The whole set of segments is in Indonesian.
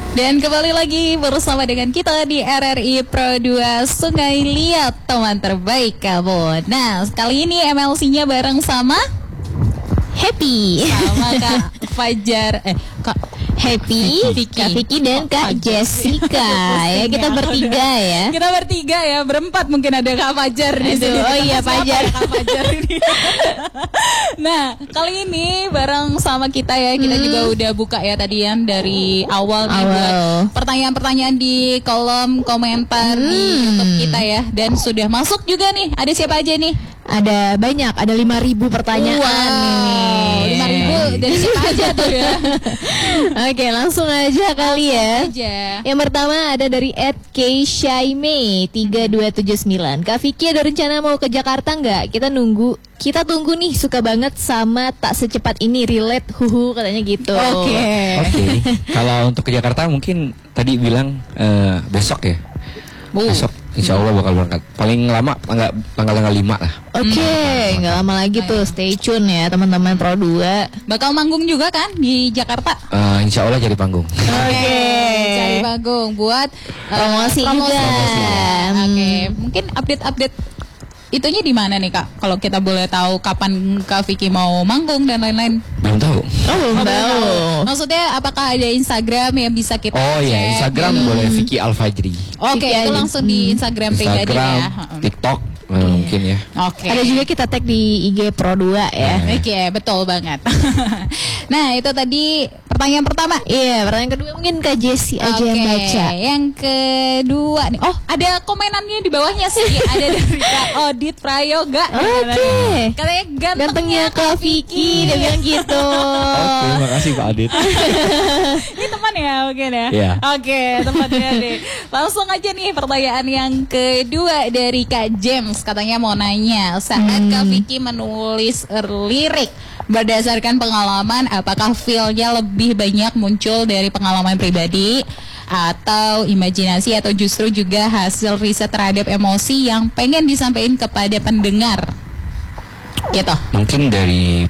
Dan kembali lagi bersama dengan kita di RRI Pro 2 Sungai Liat, teman terbaik kamu. Nah, kali ini MLC-nya bareng sama Happy, sama Kak Fajar, Kak Happy, Kak Vicky dan Kak Jessica. Ya, kita bertiga ya. Kita bertiga ya, berempat mungkin ada Kak Fajar di sini. Oh iya, Fajar. Kak Fajar ini. Nah, kali ini bareng sama kita ya, kita juga udah buka ya tadi yang dari awal nih buat pertanyaan-pertanyaan di kolom komentar di YouTube kita ya. Dan sudah masuk juga nih, ada siapa aja nih? Ada banyak, ada 5.000 pertanyaan nih. 5.000 dari siapa aja tuh ya? Oke, langsung aja kali ya. Yang pertama ada dari @kshaime3279. Kak Vicky ada rencana mau ke Jakarta nggak? Kita tunggu nih, suka banget sama tak secepat ini, relate katanya gitu. Oke. Kalau untuk ke Jakarta mungkin tadi bilang besok ya. Besok insya Allah bakal berangkat. Paling lama tanggal 5 lah. Oke, nggak lama lagi tuh, stay tune ya teman-teman Pro 2. Bakal manggung juga kan di Jakarta? Insya Allah cari panggung. Oke, cari panggung buat promosi juga. Oke, mungkin update itunya di mana nih Kak? Kalau kita boleh tahu kapan Kak Vicky mau manggung dan lain-lain? Belum tahu. Belum tahu. Maksudnya apakah ada Instagram yang bisa kita cek? Iya, Instagram boleh Vicky Alfajri. Oke, itu langsung di Instagram pribadi ya. TikTok mungkin ya. Oke. Ada juga kita tag di IG Pro 2 ya. Oke, betul banget. Nah, itu tadi pertanyaan pertama. Iya, pertanyaan kedua mungkin Kak Jessie aja yang baca. Yang kedua nih. Oh, ada komenannya di bawahnya sih. Ada dari Kak Odit Prayoga. Oke. Katanya gantengnya Kak Vicky, dia bilang gitu. Terima kasih Pak Adit. Ini teman ya mungkin ya. Iya. Oke, temannya nih. Langsung aja nih pertanyaan yang kedua dari Kak James. Katanya mau nanya, saat Kak Vicky menulis lirik berdasarkan pengalaman, apakah feel-nya lebih banyak muncul dari pengalaman pribadi atau imajinasi, atau justru juga hasil riset terhadap emosi yang pengen disampaikan kepada pendengar? Gitu. Mungkin dari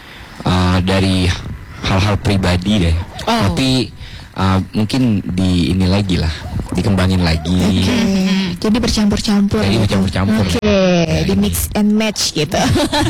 hal-hal pribadi deh. Tapi mungkin ini lagi lah, dikembangin lagi. Jadi bercampur-campur. Di mix and match gitu.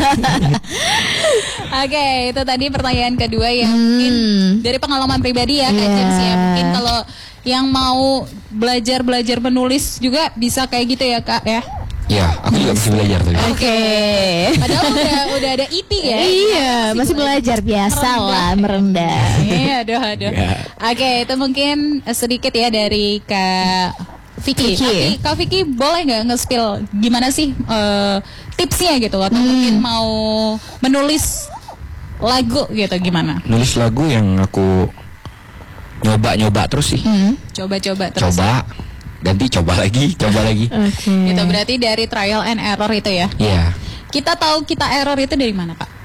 Oke, itu tadi pertanyaan kedua yang mungkin dari pengalaman pribadi ya Kak James ya. Mungkin kalau yang mau belajar menulis juga bisa kayak gitu ya Kak ya. Ya, aku juga masih belajar tadi. Oke. Padahal udah ada IP ya. Iya, masih belajar biasa lah, merendah. Iya, aduh. Oke, itu mungkin sedikit ya dari Kak Vicky. Tapi Kak Vicky boleh nggak nge-spill gimana sih tipsnya gitu, atau mungkin mau menulis lagu gitu gimana? Nulis lagu yang aku nyoba terus sih. Coba terus. Coba lagi. Itu berarti dari trial and error itu ya? Iya. Kita tahu kita error itu dari mana Kak?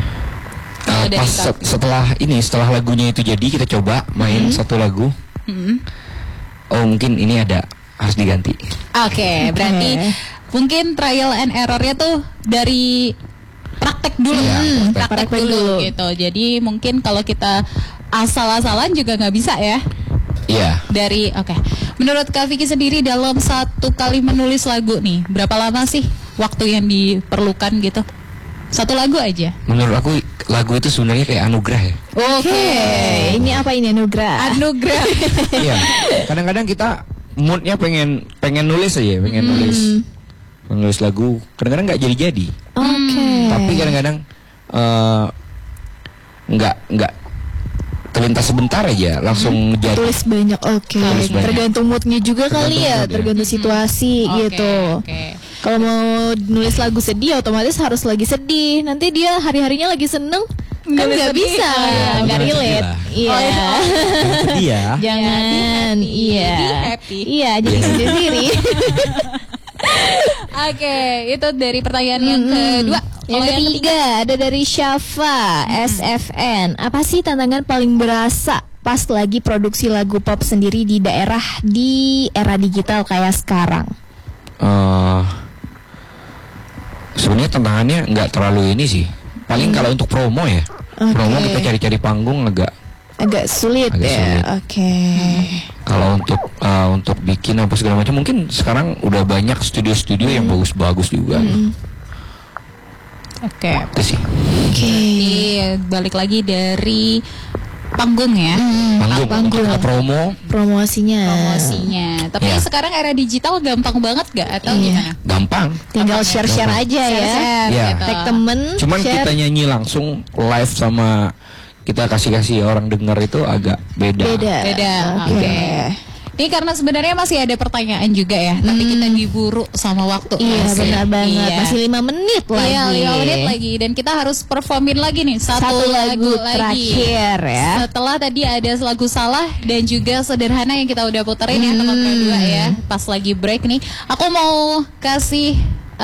Setelah lagunya itu jadi, kita coba main satu lagu. Oh, mungkin ini harus diganti. Oke, berarti mungkin trial and errornya tuh dari praktek dulu. Praktek dulu gitu. Jadi mungkin kalau kita asal-asalan juga nggak bisa ya. Iya. Menurut Kak Vicky sendiri dalam satu kali menulis lagu nih, berapa lama sih waktu yang diperlukan gitu? Satu lagu aja. Menurut aku lagu itu sebenarnya kayak anugerah ya. Oke. Ini apa ini anugerah? Iya. Kadang-kadang kita moodnya pengen nulis aja, nulis lagu. Kadang-kadang nggak jadi. Oke. Tapi kadang-kadang nggak terlintas sebentar aja langsung jadi. Tulis banyak. Tergantung moodnya juga kali ya, tergantung situasi gitu. Kalau mau nulis lagu sedih, otomatis harus lagi sedih. Nanti dia hari-harinya lagi seneng, kan nggak bisa, nggak relate. Iya. Sedih ya. Jangan. Iya. Iya, jadi sendiri. Oke, itu dari pertanyaan yang kedua. Yang ketiga ada dari Syafa SFN. Apa sih tantangan paling berasa pas lagi produksi lagu pop sendiri di daerah di era digital kayak sekarang? Sebenarnya tantangannya nggak terlalu ini sih. Paling kalau untuk promo ya, promo kita cari-cari panggung agak agak sulit ya. Oke. Kalau untuk bikin apa segala macam, mungkin sekarang udah banyak studio-studio yang bagus-bagus juga. Oke. Itu sih. Jadi balik lagi dari panggung ya. Panggung. Promosinya. Tapi sekarang era digital gampang banget gak atau gimana? Gampang. Tinggal share-share aja ya. Gitu. Tag temen. Cuman share. kita nyanyi langsung live sama kita kasih orang dengar itu agak beda. Oke. Ini karena sebenarnya masih ada pertanyaan juga ya, tapi kita diburu sama waktu. Iya benar banget. Iya. Masih 5 menit lagi. Iya 5 menit lagi dan kita harus performin lagi nih satu lagu lagi. Terakhir ya. Setelah tadi ada lagu Salah dan juga Sederhana yang kita udah puterin ya teman berdua ya. Pas lagi break nih, aku mau kasih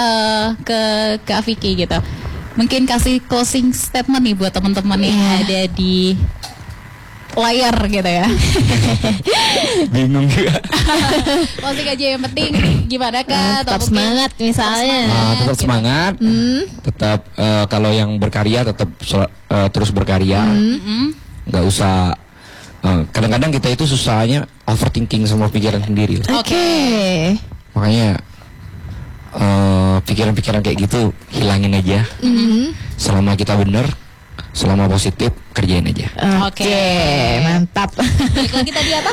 ke Afiki gitu. Mungkin kasih closing statement nih buat teman-teman yang ada di layar gitu ya. Bingung juga. Closing aja yang penting gimana Kak? Tetap semangat misalnya. Tetap semangat. Tetap kalau yang berkarya tetap terus berkarya. Nggak usah. Kadang-kadang kita itu susahnya overthinking sama pikiran sendiri. Oke. Makanya pikiran-pikiran kayak gitu hilangin aja. Selama kita bener, selama positif, kerjain aja. Oke, mantap. Balik lagi tadi apa?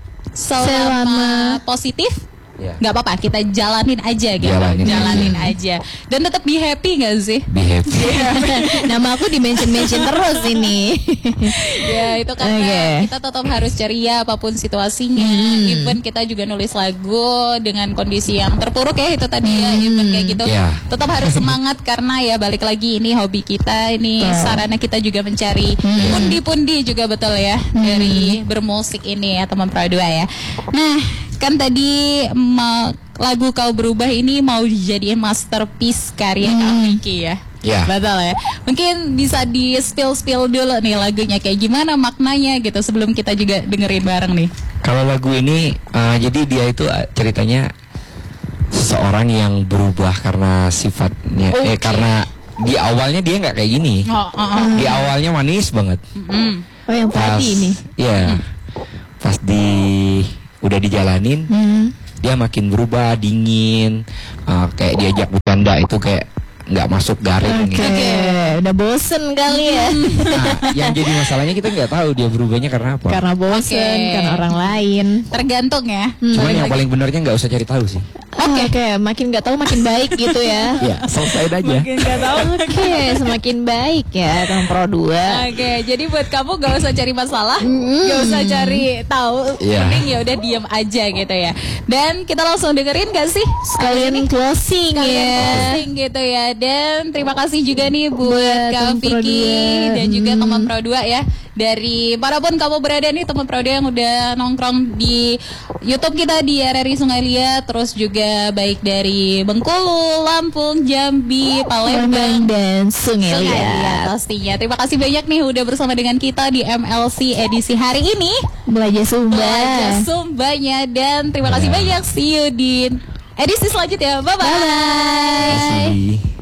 Selama positif, nggak apa-apa, kita jalanin aja gitu. Jalanin aja. Dan tetap be happy nggak sih? Be happy. Nama aku di-mention terus ini. Ya itu karena kita tetap harus ceria apapun situasinya. Even kita juga nulis lagu dengan kondisi yang terpuruk ya itu tadi ya. Even kayak gitu, tetap harus semangat karena ya balik lagi ini hobi kita, ini sarana kita juga mencari pundi-pundi juga betul ya dari bermusik ini ya teman Pradua ya. Nah kan tadi lagu Kau Berubah ini mau dijadiin masterpiece karya Kak Vicky ya. Betul ya. Mungkin bisa di spill dulu nih lagunya kayak gimana maknanya gitu sebelum kita juga dengerin bareng nih. Kalau lagu ini jadi dia itu ceritanya seseorang yang berubah karena sifatnya karena di awalnya dia nggak kayak gini. Di awalnya manis banget. Oh yang tadi ini. Iya. Pas udah dijalanin, dia makin berubah, dingin, kayak diajak bercanda itu kayak nggak masuk garing. Udah bosen kali ya. Nah, yang jadi masalahnya kita nggak tahu dia berubahnya karena apa. Karena bosen, karena orang lain. Tergantung ya. Cuman yang paling benernya nggak usah cari tahu sih. Oke, makin nggak tahu makin baik gitu ya. Ya, selesai aja. Makin nggak tahu. Oke, semakin baik ya Kang Pro 2. Oke, jadi buat kamu gak usah cari masalah, gak usah cari tahu, mending ya udah diam aja gitu ya. Dan kita langsung dengerin gak sih? Sekalian closing Closing gitu ya. Dan terima kasih juga nih buat Kak Vicky dan juga teman Pro 2 ya. Dari manapun kamu berada nih teman Pro 2 yang udah nongkrong di YouTube kita di RRI Sungai Liat, terus juga baik dari Bengkulu, Lampung, Jambi, Palembang dan Sungai Liat pastinya. Terima kasih banyak nih udah bersama dengan kita di MLC edisi hari ini. Belajar Sumbanya dan terima kasih banyak. See you di edisi selanjutnya. Bye bye.